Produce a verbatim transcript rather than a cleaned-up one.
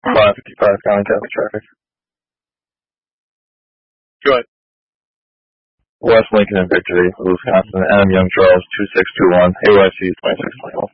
five fifty-five County Catholic Traffic. Go ahead. West Lincoln and Victory, Wisconsin, Adam Young Charles, two six two one, A Y C twenty-six twenty-one.